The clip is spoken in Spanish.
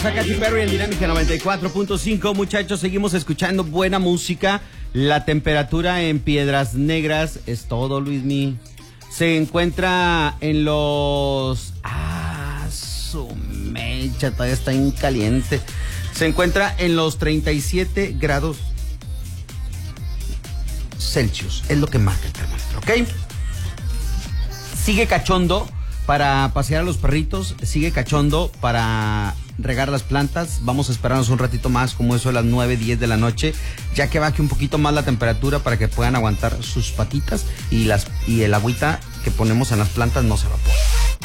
A Katy Perry en Dinámica 94.5, muchachos, seguimos escuchando buena música. La temperatura en Piedras Negras es todo, Luismi. Se encuentra en los... su mecha, todavía está bien caliente. Se encuentra en los 37 grados Celsius, es lo que marca el termómetro, ¿ok? Sigue cachondo para pasear a los perritos, sigue cachondo para regar las plantas. Vamos a esperarnos un ratito más, como eso de las 9, 10 de la noche, ya que baje un poquito más la temperatura para que puedan aguantar sus patitas y el agüita que ponemos en las plantas no se evapore.